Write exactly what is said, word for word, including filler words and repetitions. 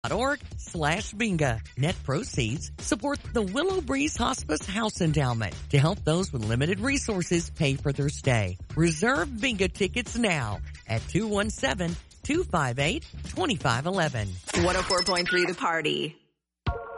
org slash binga. Net proceeds support the Willow Breeze Hospice House Endowment to help those with limited resources pay for their stay. Reserve bingo tickets now at two one seven, two five eight, two five one one. one oh four point three The Party.